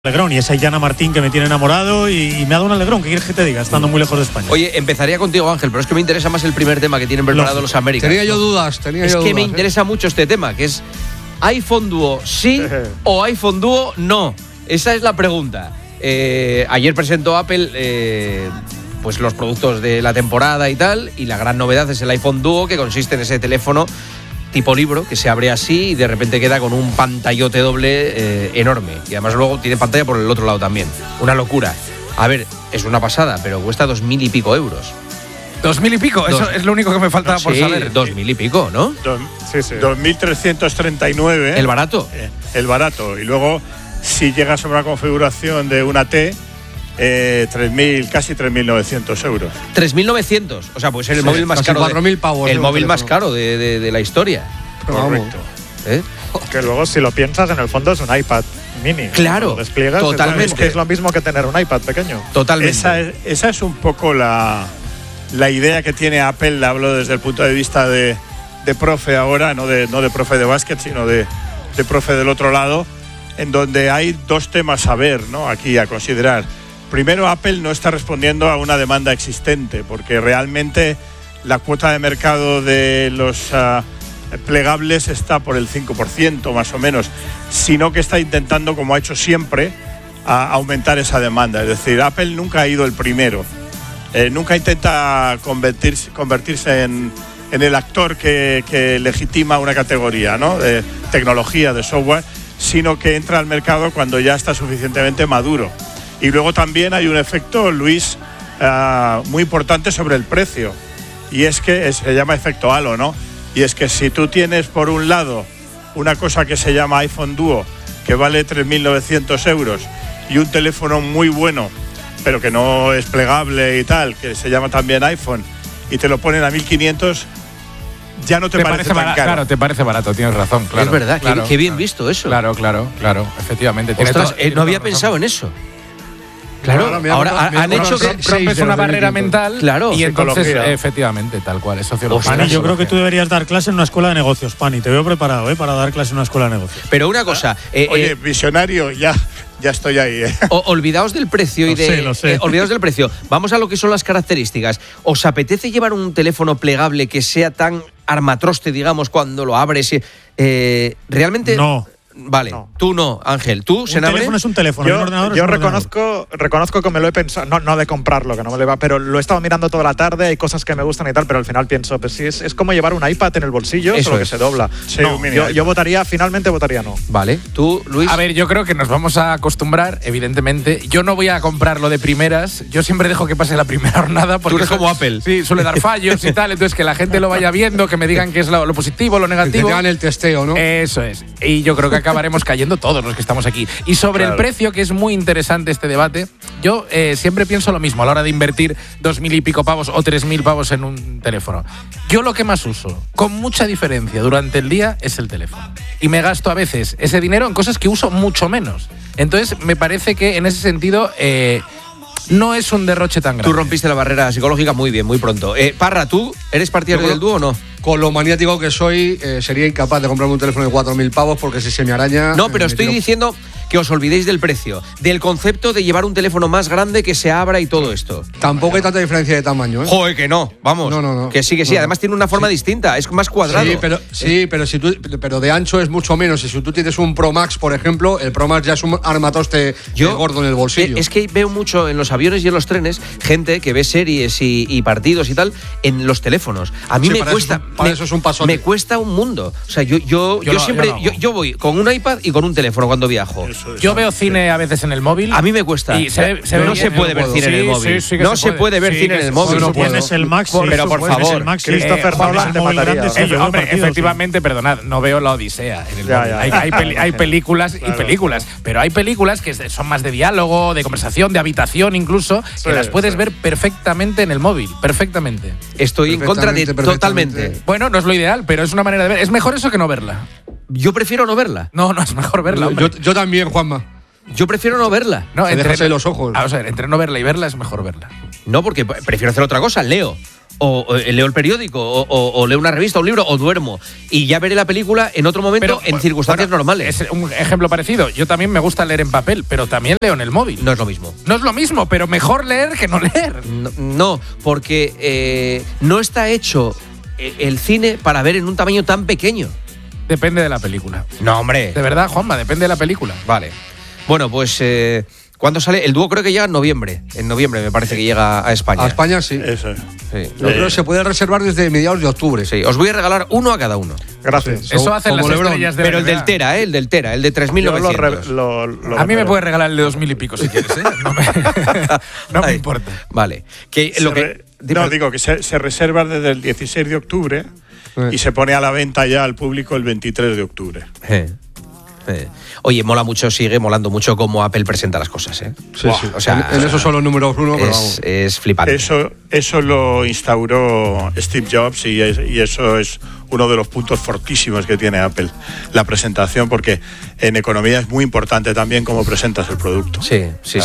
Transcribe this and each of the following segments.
Alegrón, y esa Yana Martín que me tiene enamorado y me ha dado un alegrón. ¿Qué quieres que te diga? Estando muy lejos de España. Oye, empezaría contigo, Ángel, pero es que me interesa más el primer tema que tienen preparado los Américas. Tenía yo dudas. Es que me interesa mucho este tema, que es iPhone Duo sí o iPhone Duo no. Esa es la pregunta. Ayer presentó Apple pues los productos de la temporada y tal, y la gran novedad es el iPhone Duo, que consiste en ese teléfono tipo libro, que se abre así y de repente queda con un pantallote doble enorme. Y además luego tiene pantalla por el otro lado también. Una locura. A ver, es una pasada, pero cuesta 2.000 y pico euros. ¿2.000 y pico? Eso es lo único que me faltaba por saber. 2.000 y pico, ¿no? Sí. 2.339. ¿El barato? El barato. Y luego, si llegas a una configuración de una T, casi 3.900 euros. 3.900. O sea, puede ser el móvil más caro. 4.000 pavos. El móvil más caro de la historia. Correcto. Que luego, si lo piensas, en el fondo es un iPad mini. Claro, lo despliegas, totalmente. es lo mismo que tener un iPad pequeño. Totalmente. Esa es un poco la idea que tiene Apple. Hablo desde el punto de vista de profe ahora, no de profe de básquet, sino de profe del otro lado, en donde hay dos temas a ver, ¿no? Aquí a considerar. Primero, Apple no está respondiendo a una demanda existente, porque realmente la cuota de mercado de los plegables está por el 5% más o menos, sino que está intentando, como ha hecho siempre, aumentar esa demanda. Es decir, Apple nunca ha ido el primero, nunca intenta convertirse en el actor que legitima una categoría, ¿no? De tecnología, de software, sino que entra al mercado cuando ya está suficientemente maduro. Y luego también hay un efecto, Luis, muy importante sobre el precio, y es que se llama efecto halo, ¿no? Y es que si tú tienes por un lado una cosa que se llama iPhone Duo, que vale 3.900 euros, y un teléfono muy bueno, pero que no es plegable y tal, que se llama también iPhone, y te lo ponen a 1.500, ya no te parece tan caro. Claro, te parece barato, tienes razón. Claro, es verdad, claro, qué bien visto eso. Claro, efectivamente. Ostras, no había pensado en eso. Claro, ahora han hecho que rompes una barrera mental, claro, y entonces, efectivamente, tal cual, es sociología. Pani, yo creo que tú deberías dar clase en una escuela de negocios, Pani. Te veo preparado, para dar clase en una escuela de negocios. Pero una cosa… Oye, visionario, ya estoy ahí, Olvidaos del precio Lo sé. olvidaos del precio. Vamos a lo que son las características. ¿Os apetece llevar un teléfono plegable que sea tan armatroste, digamos, cuando lo abres? Realmente… No. Vale, no. Tú no, Ángel. ¿Tú, Senabre? Un teléfono es un teléfono, un ordenador yo es un ordenador. reconozco que me lo he pensado, no de comprarlo, que no me le va, pero lo he estado mirando toda la tarde, hay cosas que me gustan y tal, pero al final pienso, pues sí, es como llevar un iPad en el bolsillo, solo que se dobla. Sí, no, yo finalmente votaría no. Vale, tú, Luis. A ver, yo creo que nos vamos a acostumbrar, evidentemente. Yo no voy a comprarlo de primeras, yo siempre dejo que pase la primera jornada. Porque tú eres como Apple. Sí, suele dar fallos y tal, entonces que la gente lo vaya viendo, que me digan qué es lo positivo, lo negativo. Que te hagan el testeo, ¿no? Eso es. Y yo creo que acabaremos cayendo todos los que estamos aquí. Y sobre el precio, que es muy interesante este debate, yo siempre pienso lo mismo a la hora de invertir 2.000 y pico pavos o 3.000 pavos en un teléfono. Yo lo que más uso, con mucha diferencia durante el día, es el teléfono. Y me gasto a veces ese dinero en cosas que uso mucho menos. Entonces, me parece que en ese sentido… no es un derroche tan grande. Tú rompiste la barrera psicológica muy bien, muy pronto. Parra, ¿tú eres partidario del Duo o no? Con lo maniático que soy, sería incapaz de comprarme un teléfono de 4.000 pavos porque si se me araña… No, pero estoy diciendo que os olvidéis del precio, del concepto de llevar un teléfono más grande que se abra y todo esto. Tampoco hay tanta diferencia de tamaño, ¿eh? Joder, que no, vamos. No. Que sí, No. Además tiene una forma distinta, es más cuadrado. Pero de ancho es mucho menos. Y si tú tienes un Pro Max, por ejemplo, el Pro Max ya es un armatoste gordo en el bolsillo. Es que veo mucho en los aviones y en los trenes gente que ve series y partidos y tal en los teléfonos. A mí me cuesta… Eso es un paso. Me cuesta un mundo. O sea, yo voy con un iPad y con un teléfono cuando viajo. Yo veo cine a veces en el móvil. A mí me cuesta. Y no se puede ver cine en el móvil. No se puede ver cine en el móvil. Si tienes el Max, pero por favor. Christopher Nolan te mataría. Hombre, efectivamente, perdonad, no veo la Odisea en el móvil. Hay películas y películas, pero hay películas que son más de diálogo, de conversación, de habitación incluso, que las puedes ver perfectamente en el móvil, perfectamente. Estoy en contra de totalmente. Bueno, no es lo ideal, pero es una manera de ver. Es mejor eso que no verla. Yo prefiero no verla. No es mejor verla. Yo también, Juanma. Yo prefiero no verla. No, entre los ojos. Vamos a ver, entre no verla y verla es mejor verla. No, porque prefiero hacer otra cosa, leo. o leo el periódico, o leo una revista, un libro, o duermo. Y ya veré la película en otro momento, en circunstancias normales. Es un ejemplo parecido. Yo también me gusta leer en papel, pero también leo en el móvil. No es lo mismo. No es lo mismo, pero mejor leer que no leer. No, porque no está hecho el cine para ver en un tamaño tan pequeño. Depende de la película. No, hombre. De verdad, Juanma, depende de la película. Vale. Bueno, pues ¿cuándo sale? El dúo creo que llega en noviembre. En noviembre me parece que llega a España. A España sí. Eso es. Sí. Yo creo que se puede reservar desde mediados de octubre. Sí, os voy a regalar uno a cada uno. Gracias. Eso hacen las como LeBron. estrellas de Pero la el del NBA. Tera, el del Tera, el de 3.900. Lo A mí me venderé. puedes regalar el de 2.000 y pico si quieres, ¿eh? No me Ay, importa. Vale. Que lo que Digo que se reserva desde el 16 de octubre y se pone a la venta ya al público el 23 de octubre. Oye, mola mucho, sigue molando mucho cómo Apple presenta las cosas, ¿eh? Sí, sí. O sea, en eso son los números uno, pero vamos. es flipante. Eso lo instauró Steve Jobs y eso es uno de los puntos fortísimos que tiene Apple, la presentación, porque en economía es muy importante también cómo presentas el producto. Sí.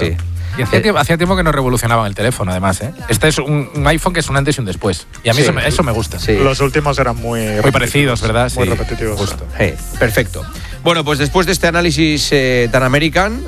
Y hacía tiempo que nos revolucionaban el teléfono, además, ¿eh? Este es un iPhone que es un antes y un después. Y a mí Sí. eso me gusta. Sí. Los últimos eran muy parecidos, ¿verdad? Muy Sí. repetitivos. Justo. Perfecto. Bueno, pues después de este análisis tan american,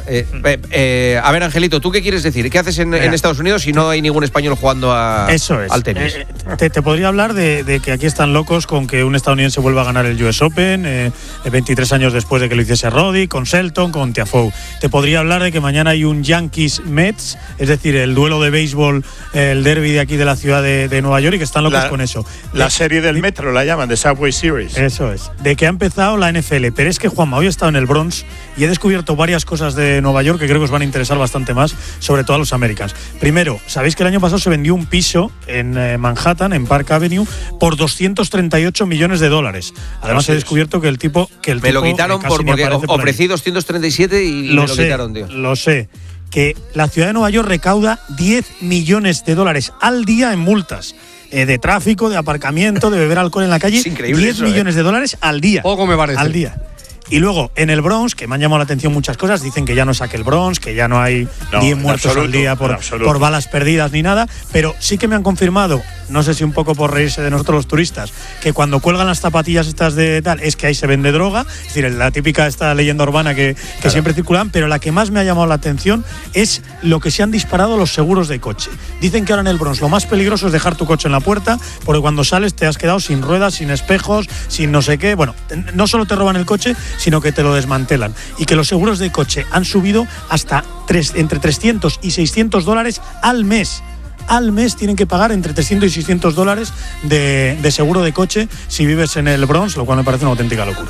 a ver, Angelito, ¿tú qué quieres decir? ¿Qué haces en Estados Unidos si no hay ningún español jugando Eso es. al tenis? Te podría hablar de que aquí están locos con que un estadounidense vuelva a ganar el US Open 23 años después de que lo hiciese Roddy, con Shelton, con Tiafoe. Te podría hablar de que mañana hay un Yankees-Mets, es decir, el duelo de béisbol, el derby de aquí de la ciudad de Nueva York, y que están locos con eso. La serie del metro la llaman, de Subway Series. Eso es. De que ha empezado la NFL. Pero es que, Juanma, hoy he estado en el Bronx y he descubierto varias cosas de Nueva York que creo que os van a interesar bastante más, sobre todo a los Americans. Primero, sabéis que el año pasado se vendió un piso en Manhattan, en Park Avenue, por $238 millones. Además, he descubierto que el tipo. Me lo quitaron porque ofrecí 237 y me lo quitaron, tío. Lo sé. Que la ciudad de Nueva York recauda $10 millones al día en multas. De tráfico, de aparcamiento, de beber alcohol en la calle. Es increíble 10 millones de dólares al día. Poco me parece. Al día. Y luego, en el Bronx, que me han llamado la atención muchas cosas, dicen que ya no es aquel Bronx, que ya no hay 10 muertos al día por balas perdidas ni nada, pero sí que me han confirmado, no sé si un poco por reírse de nosotros los turistas, que cuando cuelgan las zapatillas estas de tal, es que ahí se vende droga, es decir, la típica esta leyenda urbana que siempre circulan, pero la que más me ha llamado la atención es lo que se han disparado los seguros de coche. Dicen que ahora en el Bronx lo más peligroso es dejar tu coche en la puerta, porque cuando sales te has quedado sin ruedas, sin espejos, sin no sé qué. Bueno, no solo te roban el coche, sino que te lo desmantelan. Y que los seguros de coche han subido hasta entre $300 y $600 al mes. Al mes tienen que pagar entre $300 y $600 de seguro de coche si vives en el Bronx, lo cual me parece una auténtica locura.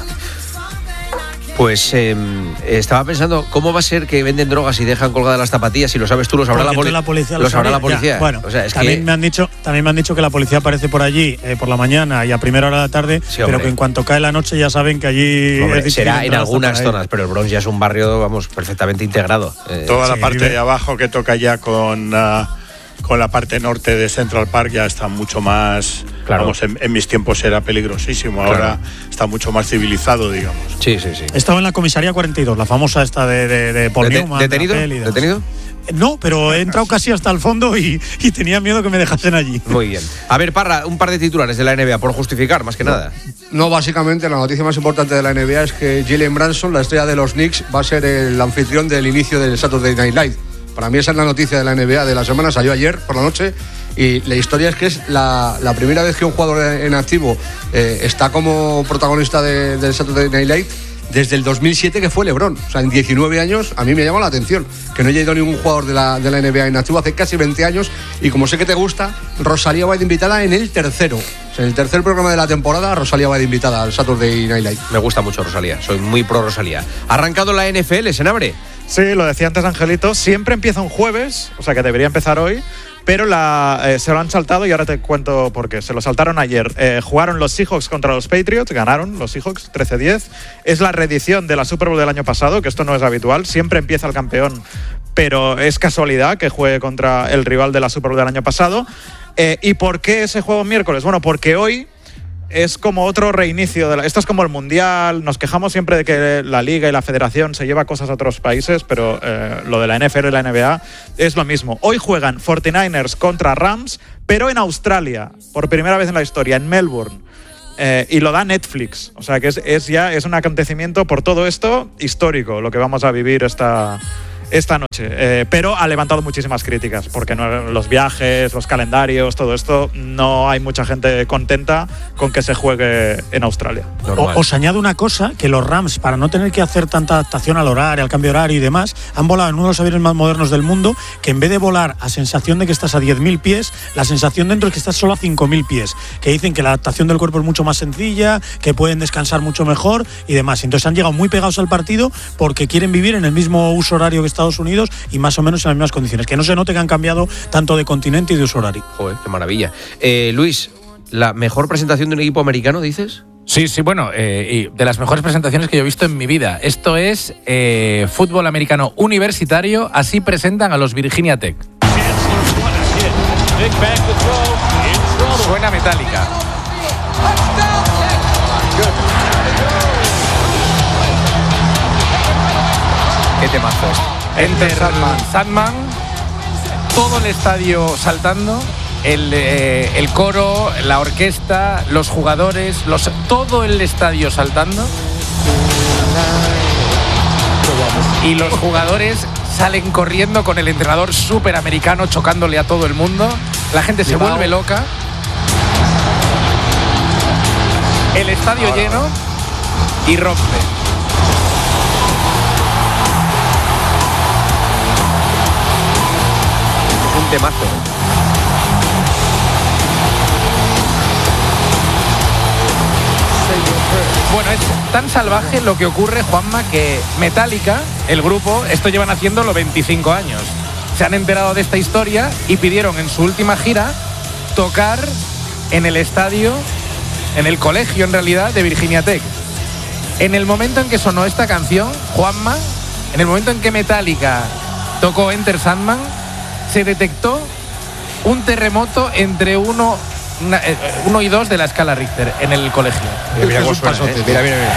Pues estaba pensando, ¿cómo va a ser que venden drogas y dejan colgadas las zapatillas? Si lo sabes tú, lo sabrá la policía. Lo sabrá la policía. Ya, bueno, o sea, es también, que... me han dicho que la policía aparece por allí por la mañana y a primera hora de la tarde, Sí, pero que en cuanto cae la noche ya saben que allí... Hombre, es será en entrar algunas hasta por ahí. zonas, pero el Bronx ya es un barrio, vamos, perfectamente integrado. Toda la sí, parte vive- de abajo que toca ya con la parte norte de Central Park ya está mucho más. Claro. Vamos, en mis tiempos era peligrosísimo, ahora está mucho más civilizado, digamos. Sí. He estado en la comisaría 42, la famosa esta de Paul Newman. ¿Detenido? la peli y demás. ¿Detenido? No, pero he entrado casi hasta el fondo y tenía miedo que me dejasen allí. Muy bien. A ver, Parra, un par de titulares de la NBA, por justificar, más que nada. No, básicamente la noticia más importante de la NBA es que Jalen Brunson, la estrella de los Knicks, va a ser el anfitrión del inicio del Saturday Night Live. Para mí esa es la noticia de la NBA de la semana, salió ayer por la noche y la historia es que es la primera vez que un jugador en activo está como protagonista del Saturday Night Live desde el 2007, que fue LeBron. O sea, en 19 años a mí me llama la atención que no haya ido ningún jugador de la NBA en activo hace casi 20 años y como sé que te gusta, Rosalía va a ir invitada en el tercero. O sea, en el tercer programa de la temporada, Rosalía va a ir invitada al Saturday Night Live. Me gusta mucho Rosalía, soy muy pro Rosalía. ¿Ha arrancado la NFL, Senabre? Sí, lo decía antes Angelito, siempre empieza un jueves, o sea que debería empezar hoy, pero se lo han saltado y ahora te cuento por qué. Se lo saltaron ayer. Jugaron los Seahawks contra los Patriots, ganaron los Seahawks 13-10. Es la reedición de la Super Bowl del año pasado, que esto no es habitual, siempre empieza el campeón, pero es casualidad que juegue contra el rival de la Super Bowl del año pasado. ¿Y por qué ese juego miércoles? Bueno, porque hoy es como otro reinicio. Esto es como el Mundial. Nos quejamos siempre de que la Liga y la Federación se lleva cosas a otros países, pero lo de la NFL y la NBA es lo mismo. Hoy juegan 49ers contra Rams, pero en Australia, por primera vez en la historia, en Melbourne. Y lo da Netflix. O sea que es un acontecimiento por todo esto histórico, lo que vamos a vivir esta noche. Pero ha levantado muchísimas críticas, porque los viajes, los calendarios, todo esto, no hay mucha gente contenta con que se juegue en Australia. Os añado una cosa, que los Rams, para no tener que hacer tanta adaptación al horario, al cambio de horario y demás, han volado en uno de los aviones más modernos del mundo, que en vez de volar a sensación de que estás a 10.000 pies, la sensación dentro es que estás solo a 5.000 pies, que dicen que la adaptación del cuerpo es mucho más sencilla, que pueden descansar mucho mejor y demás. Entonces han llegado muy pegados al partido porque quieren vivir en el mismo uso horario que Estados Unidos y más o menos en las mismas condiciones. Que no se note que han cambiado tanto de continente y de uso horario. Joder, qué maravilla. Luis, ¿la mejor presentación de un equipo americano, dices? Sí, bueno, y de las mejores presentaciones que yo he visto en mi vida. Esto es fútbol americano universitario, así presentan a los Virginia Tech. Suena Metallica. ¿Qué temazo es? Enter Sandman, todo el estadio saltando, el coro, la orquesta, los jugadores, todo el estadio saltando. Y los jugadores salen corriendo con el entrenador súper americano chocándole a todo el mundo. La gente se vuelve loca. El estadio lleno y rompe. Un temazo. Bueno, es tan salvaje lo que ocurre, Juanma, que Metallica, el grupo, esto llevan haciéndolo 25 años. Se han enterado de esta historia y pidieron en su última gira tocar en el estadio, en el colegio en realidad, de Virginia Tech. En el momento en que sonó esta canción, Juanma, en el momento en que Metallica tocó Enter Sandman, se detectó un terremoto entre 1 y 2 de la escala Richter en el colegio. Mira cómo suena, mira.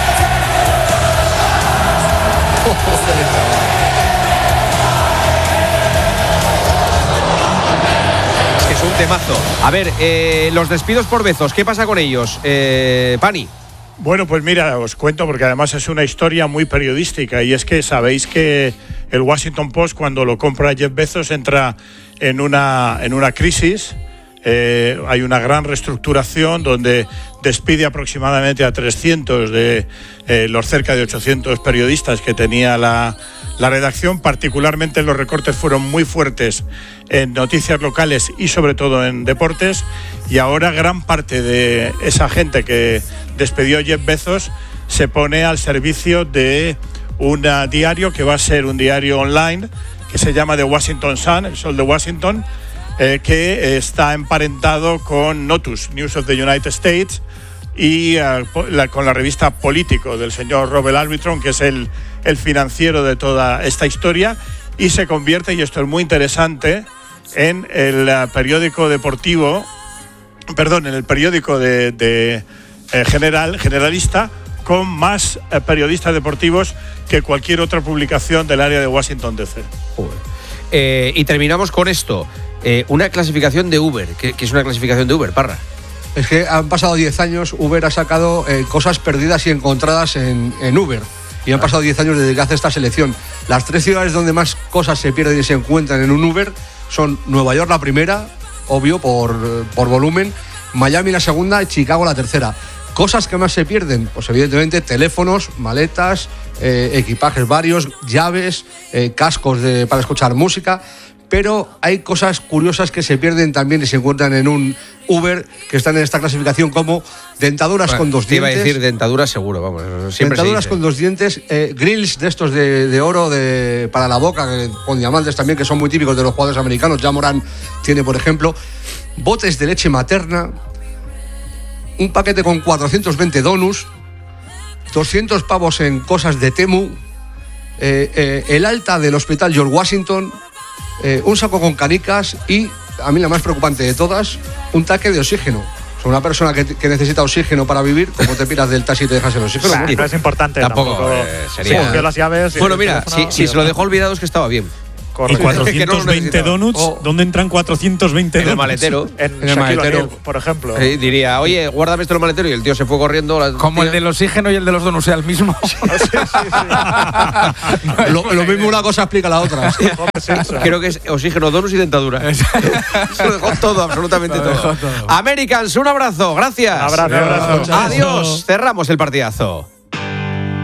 Es un temazo. A ver, los despidos por Bezos, ¿qué pasa con ellos? Pani. Bueno, pues mira, os cuento porque además es una historia muy periodística y es que sabéis que el Washington Post, cuando lo compra Jeff Bezos, entra en una crisis. Hay una gran reestructuración donde despide aproximadamente a 300 de los cerca de 800 periodistas que tenía la redacción. Particularmente los recortes fueron muy fuertes en noticias locales y sobre todo en deportes, y ahora gran parte de esa gente que despedió Jeff Bezos se pone al servicio de un diario que va a ser un diario online que se llama The Washington Sun, el Sol de Washington, que está emparentado con Notus, News of the United States, y con la revista Político del señor Robert Arbitron, que es el financiero de toda esta historia, y se convierte, y esto es muy interesante, en el periódico deportivo, en el periódico generalista, con más periodistas deportivos que cualquier otra publicación del área de Washington DC. Y terminamos con esto. Una clasificación de Uber. ¿Qué es una clasificación de Uber, Parra? Es que han pasado 10 años, Uber ha sacado cosas perdidas y encontradas en Uber. Y han pasado 10 años desde que hace esta selección. Las 3 ciudades donde más cosas se pierden y se encuentran en un Uber son Nueva York la primera, obvio, por volumen, Miami la segunda y Chicago la tercera. Cosas que más se pierden, pues evidentemente teléfonos, maletas, equipajes varios, llaves, cascos para escuchar música. Pero hay cosas curiosas que se pierden también y se encuentran en un Uber, que están en esta clasificación, como dentaduras con 2 dientes. Iba a decir dentaduras seguro, vamos. Dentaduras con 2 dientes, grills de estos de oro para la boca, con diamantes también, que son muy típicos de los jugadores americanos. Ja Morant tiene, por ejemplo, botes de leche materna, un paquete con 420 donuts, 200 pavos en cosas de Temu, el alta del hospital George Washington, un saco con canicas y, a mí la más preocupante de todas, un tanque de oxígeno. O sea, una persona que necesita oxígeno para vivir, como te piras del taxi y te dejas el oxígeno. No es importante. Tampoco sería. Cogió las llaves. Bueno, mira, si se lo dejó olvidado es que estaba bien. Y 420 donuts, ¿dónde entran 420 donuts? En el maletero. En el maletero, por ejemplo. Diría, oye, guárdame esto en el maletero, y el tío se fue corriendo. Como el del oxígeno y el de los donuts sea el mismo. Lo mismo una cosa explica la otra. Creo que es oxígeno, donuts y dentadura. Se lo dejó todo, absolutamente todo. Americans, un abrazo, gracias. Un abrazo. Adiós, cerramos el partidazo.